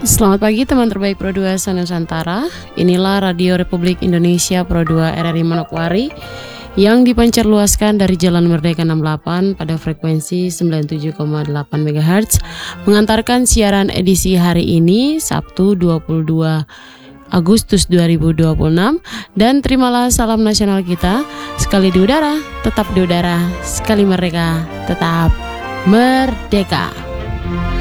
Selamat pagi teman terbaik Pro 2 Nusantara. Inilah Radio Republik Indonesia Pro 2 RRI Manokwari yang dipancar luaskan dari Jalan Merdeka 68 pada frekuensi 97,8 MHz, mengantarkan siaran edisi hari ini Sabtu 22 Agustus 2026. Dan terimalah salam nasional kita, sekali di udara, tetap di udara, sekali merdeka, tetap merdeka.